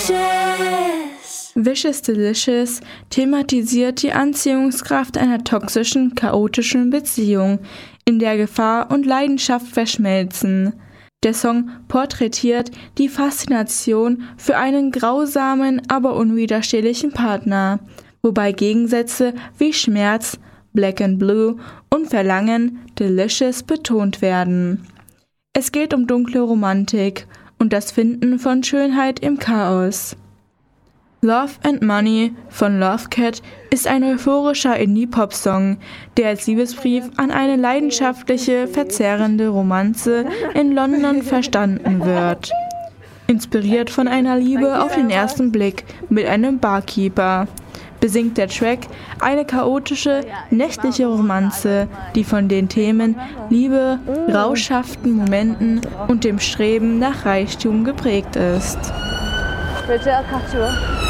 Vicious Delicious thematisiert die Anziehungskraft einer toxischen, chaotischen Beziehung, in der Gefahr und Leidenschaft verschmelzen. Der Song porträtiert die Faszination für einen grausamen, aber unwiderstehlichen Partner, wobei Gegensätze wie Schmerz, Black and Blue, und Verlangen, Delicious, betont werden. Es geht um dunkle Romantik und das Finden von Schönheit im Chaos. Love and Money von Lovecat ist ein euphorischer Indie-Pop-Song, der als Liebesbrief an eine leidenschaftliche, verzehrende Romanze in London verstanden wird. Inspiriert von einer Liebe auf den ersten Blick mit einem Barkeeper, besingt der Track eine chaotische, nächtliche Romanze, die von den Themen Liebe, rauschhaften Momenten und dem Streben nach Reichtum geprägt ist.